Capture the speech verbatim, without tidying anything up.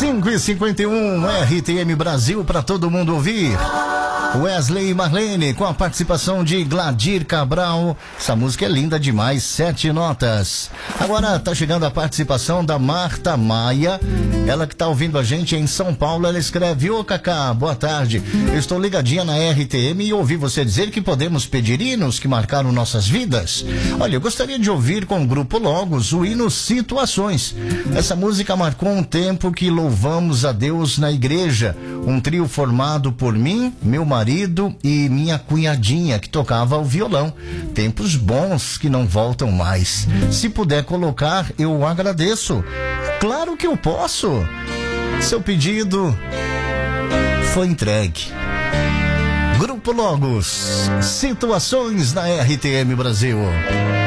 cinco e cinquenta e um, R T M Brasil para todo mundo ouvir. Wesley e Marlene com a participação de Gladir Cabral. Essa música é linda demais, sete notas. Agora tá chegando a participação da Marta Maia. Ela que tá ouvindo a gente em São Paulo, ela escreve: Ô Cacá, boa tarde. Eu estou ligadinha na R T M e ouvi você dizer que podemos pedir hinos que marcaram nossas vidas. Olha, eu gostaria de ouvir com o Grupo Logos o hino Situações. Essa música marcou um tempo que louvamos a Deus na igreja. Um trio formado por mim, meu marido marido e minha cunhadinha que tocava o violão. Tempos bons que não voltam mais. Se puder colocar, eu agradeço. Claro que eu posso. Seu pedido foi entregue. Grupo Logos, Situações na R T M Brasil.